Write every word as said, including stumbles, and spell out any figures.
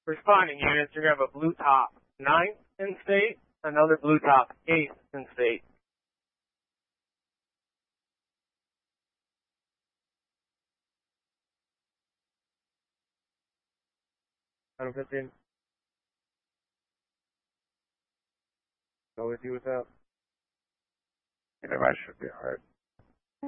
Responding units, you're going to have a blue top ninth in state, another blue top eighth in state. one fifteen. Go with you with that. Yeah, that should be alright.